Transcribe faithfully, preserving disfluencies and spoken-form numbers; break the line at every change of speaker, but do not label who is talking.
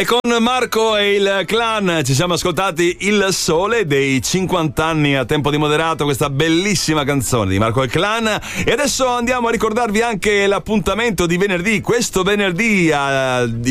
E con Marco e il clan ci siamo ascoltati Il Sole dei cinquanta anni a Tempo di Moderato, questa bellissima canzone di Marco e il clan. E adesso andiamo a ricordarvi anche l'appuntamento di venerdì, questo venerdì a